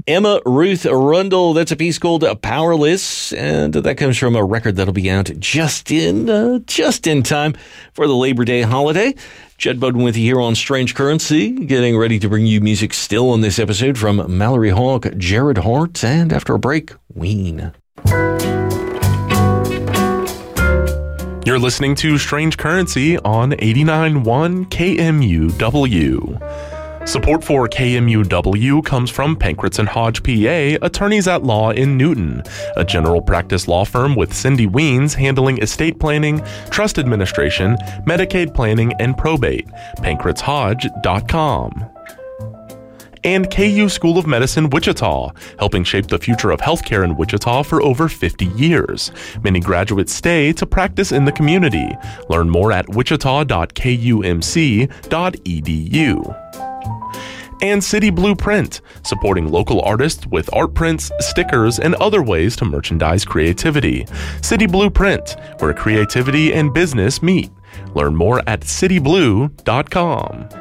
Emma Ruth Rundle. That's a piece called Powerless, and that comes from a record that'll be out just in time for the Labor Day holiday. Judd Bowden with you here on Strange Currency, getting ready to bring you music still on this episode from Mallory Hawk, Jared Hart, and after a break, Ween. You're listening to Strange Currency on 89.1 KMUW. Support for KMUW comes from Pankratz & Hodge, PA, attorneys at law in Newton, a general practice law firm with Cindy Weens handling estate planning, trust administration, Medicaid planning, and probate. PankratzHodge.com. And KU School of Medicine, Wichita, helping shape the future of healthcare in Wichita for over 50 years. Many graduates stay to practice in the community. Learn more at wichita.kumc.edu. And City Blueprint, supporting local artists with art prints, stickers, and other ways to merchandise creativity. City Blueprint, where creativity and business meet. Learn more at cityblue.com.